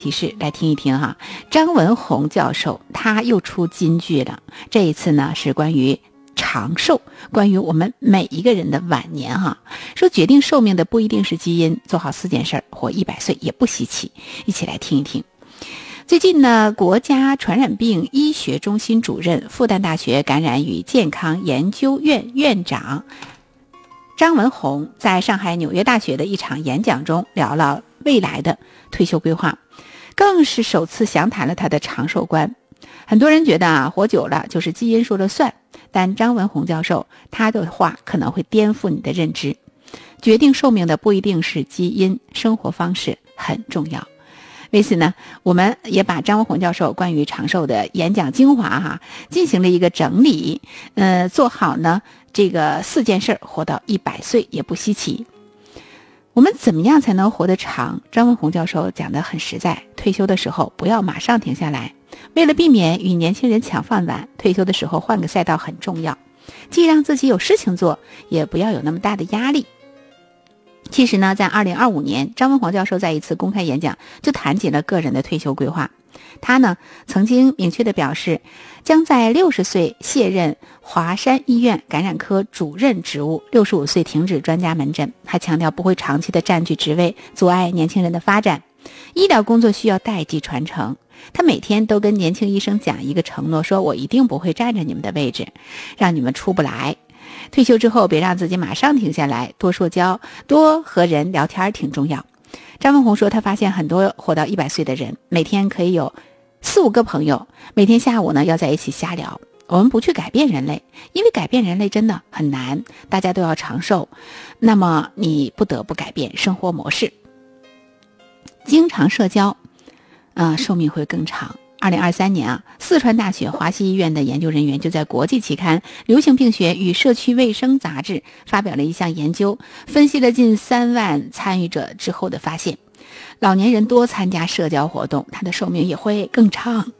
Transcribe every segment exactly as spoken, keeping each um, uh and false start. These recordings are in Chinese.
提示来听一听哈，张文宏教授他又出金句了。这一次呢是关于长寿，关于我们每一个人的晚年哈。说决定寿命的不一定是基因，做好四件事，活一百岁也不稀奇。一起来听一听。最近呢，国家传染病医学中心主任、复旦大学感染与健康研究院院长张文宏在上海纽约大学的一场演讲中聊了未来的退休规划，更是首次详谈了他的长寿观。很多人觉得啊，活久了就是基因说了算，但张文宏教授他的话可能会颠覆你的认知。决定寿命的不一定是基因，生活方式很重要。为此呢，我们也把张文宏教授关于长寿的演讲精华哈进行了一个整理，呃，做好呢这个四件事，活到一百岁也不稀奇。我们怎么样才能活得长？张文宏教授讲得很实在，退休的时候不要马上停下来，为了避免与年轻人抢饭碗，退休的时候换个赛道很重要，既让自己有事情做，也不要有那么大的压力。其实呢，在二零二五年，张文宏教授在一次公开演讲就谈及了个人的退休规划。他呢曾经明确地表示，将在六十岁卸任华山医院感染科主任职务，六十五岁停止专家门诊。还强调不会长期的占据职位，阻碍年轻人的发展。医疗工作需要代际传承。他每天都跟年轻医生讲一个承诺，说我一定不会占着你们的位置，让你们出不来。退休之后别让自己马上停下来，多社交，多和人聊天挺重要。张文宏说，他发现很多活到一百岁的人，每天可以有四五个朋友，每天下午呢要在一起瞎聊。我们不去改变人类，因为改变人类真的很难，大家都要长寿，那么你不得不改变生活模式。经常社交，呃，寿命会更长。二零二三年啊，四川大学华西医院的研究人员就在国际期刊《流行病学与社区卫生杂志》发表了一项研究，分析了近三万参与者之后的发现，老年人多参加社交活动，他的寿命也会更长。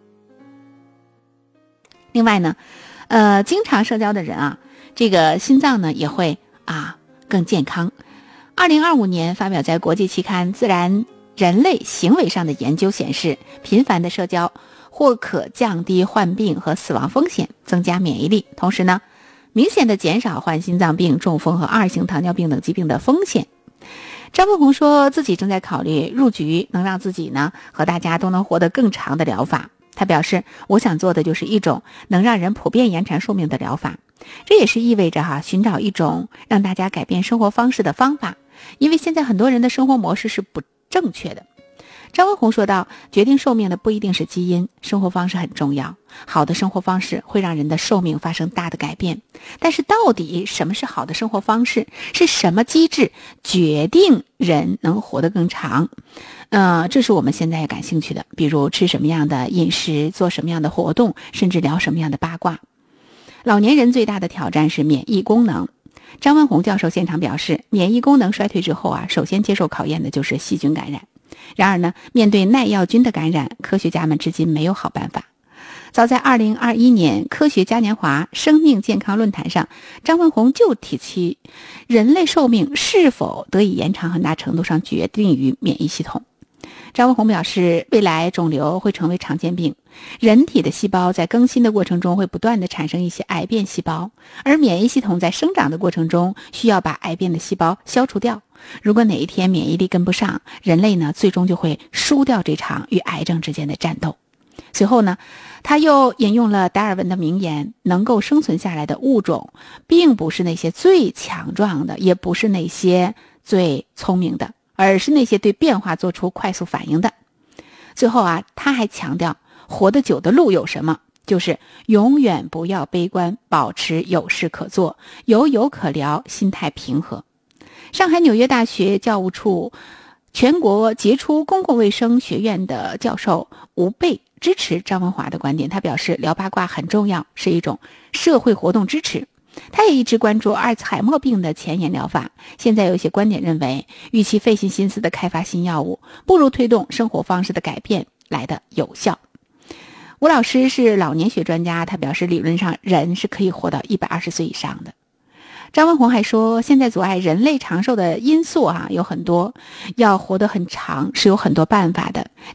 另外呢，呃，经常社交的人啊，这个心脏呢也会啊更健康。二零二五年发表在国际期刊《自然人类行为上的研究》显示，频繁的社交或可降低患病和死亡风险，增加免疫力，同时呢，明显的减少患心脏病、中风和二型糖尿病等疾病的风险。张文宏说自己正在考虑入局能让自己呢和大家都能活得更长的疗法。他表示，我想做的就是一种能让人普遍延长寿命的疗法，这也是意味着哈寻找一种让大家改变生活方式的方法，因为现在很多人的生活模式是不正确的。张文宏说道，决定寿命的不一定是基因，生活方式很重要，好的生活方式会让人的寿命发生大的改变。但是到底什么是好的生活方式，是什么机制决定人能活得更长，呃，这是我们现在感兴趣的，比如吃什么样的饮食，做什么样的活动，甚至聊什么样的八卦。老年人最大的挑战是免疫功能。张文宏教授现场表示，免疫功能衰退之后啊，首先接受考验的就是细菌感染。然而呢，面对耐药菌的感染，科学家们至今没有好办法。早在二零二一年科学嘉年华生命健康论坛上，张文宏就提起，人类寿命是否得以延长，很大程度上决定于免疫系统。张文宏表示，未来肿瘤会成为常见病，人体的细胞在更新的过程中会不断地产生一些癌变细胞，而免疫系统在生长的过程中需要把癌变的细胞消除掉。如果哪一天免疫力跟不上，人类呢最终就会输掉这场与癌症之间的战斗。随后呢，他又引用了达尔文的名言，能够生存下来的物种并不是那些最强壮的，也不是那些最聪明的，而是那些对变化做出快速反应的。最后啊，他还强调，活得久的路有什么，就是永远不要悲观，保持有事可做，有友可聊，心态平和。上海纽约大学教务处全国杰出公共卫生学院的教授吴贝支持张文华的观点，他表示，聊八卦很重要，是一种社会活动支持。他也一直关注阿尔茨海默病的前沿疗法，现在有一些观点认为，与其费尽心思的开发新药物，不如推动生活方式的改变来的有效。吴老师是老年学专家，他表示理论上人是可以活到一百二十岁以上的。 张文宏还说，现在阻碍人类长寿的因素啊有很多，要活得很长是有很多办法的，